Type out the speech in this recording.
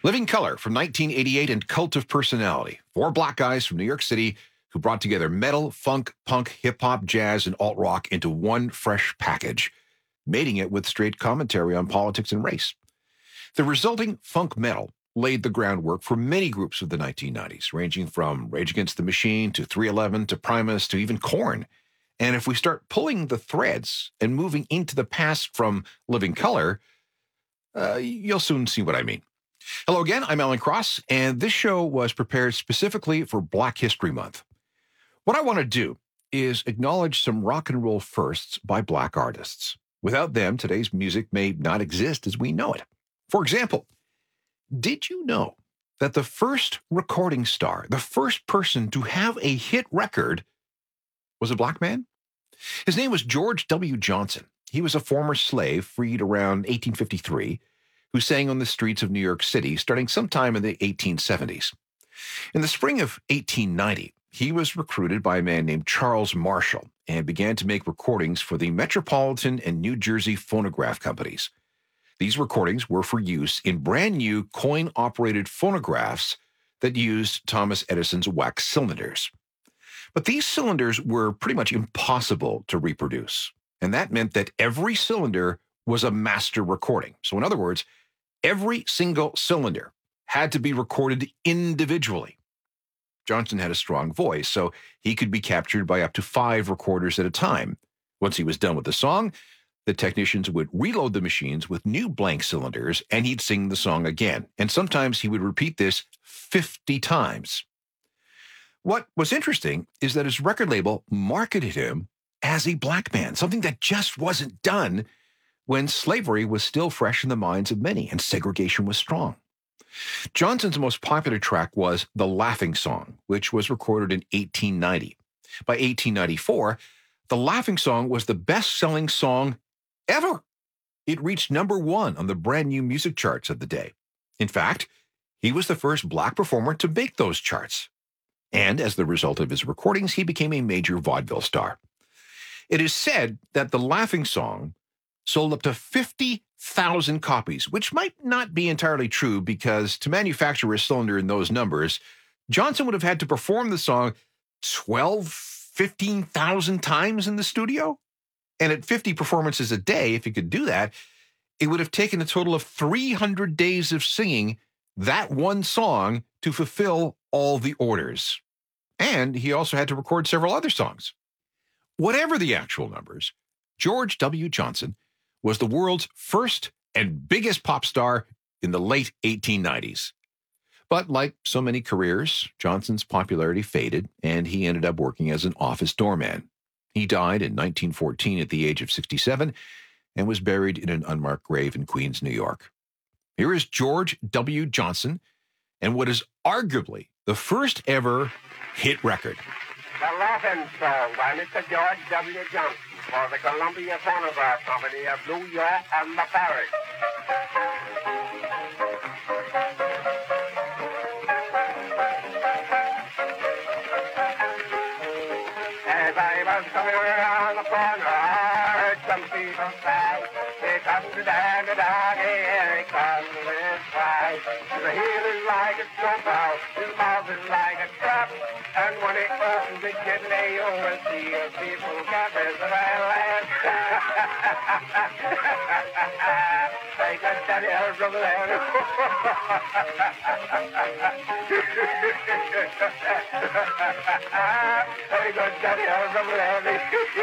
Living Color from 1988 and Cult of Personality. Four black guys from New York City who brought together metal, funk, punk, hip-hop, jazz, and alt-rock into one fresh package, mating it with straight commentary on politics and race. The resulting funk metal laid the groundwork for many groups of the 1990s, ranging from Rage Against the Machine to 311 to Primus to even Korn. And if we start pulling the threads and moving into the past from Living Color, you'll soon see what I mean. Hello again, I'm Alan Cross, and this show was prepared specifically for Black History Month. What I want to do is acknowledge some rock and roll firsts by black artists. Without them, today's music may not exist as we know it. For example, did you know that the first recording star, the first person to have a hit record, was a black man? His name was George W. Johnson. He was a former slave freed around 1853 who sang on the streets of New York City starting sometime in the 1870s. In the spring of 1890, he was recruited by a man named Charles Marshall and began to make recordings for the Metropolitan and New Jersey phonograph companies. These recordings were for use in brand new coin-operated phonographs that used Thomas Edison's wax cylinders. But these cylinders were pretty much impossible to reproduce, and that meant that every cylinder was a master recording. So in other words, every single cylinder had to be recorded individually. Johnson had a strong voice, so he could be captured by up to 5 recorders at a time. Once he was done with the song, the technicians would reload the machines with new blank cylinders, and he'd sing the song again. And sometimes he would repeat this 50 times. What was interesting is that his record label marketed him as a black man, something that just wasn't done when slavery was still fresh in the minds of many and segregation was strong. Johnson's most popular track was The Laughing Song, which was recorded in 1890. By 1894, The Laughing Song was the best-selling song ever. It reached number 1 on the brand new music charts of the day. In fact, he was the first black performer to make those charts. And as the result of his recordings, he became a major vaudeville star. It is said that The Laughing Song sold up to 50,000 copies, which might not be entirely true because to manufacture a cylinder in those numbers, Johnson would have had to perform the song 15,000 times in the studio. And at 50 performances a day, if he could do that, it would have taken a total of 300 days of singing that one song to fulfill all the orders. And he also had to record several other songs. Whatever the actual numbers, George W. Johnson was the world's first and biggest pop star in the late 1890s. But like so many careers, Johnson's popularity faded, and he ended up working as an office doorman. He died in 1914 at the age of 67 and was buried in an unmarked grave in Queens, New York. Here is George W. Johnson and what is arguably the first ever hit record. The Laughing Song by Mr. George W. Johnson for the Columbia Phonograph Company of New York and the Paris. As I was coming around the corner, I heard some people say, "Here comes the dandy dog, here he comes with his pride. His heel is like a snowball, his mouth is like a trap, and when he opens it gently, you will see his people get his laugh." They got that air from there. They got that air from there.